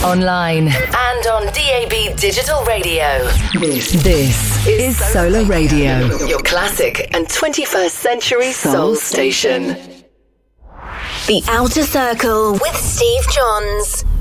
online, and on DAB Digital Radio. This is Solar Radio, your classic and 21st century soul station. The Outer Circle with Steve Johns.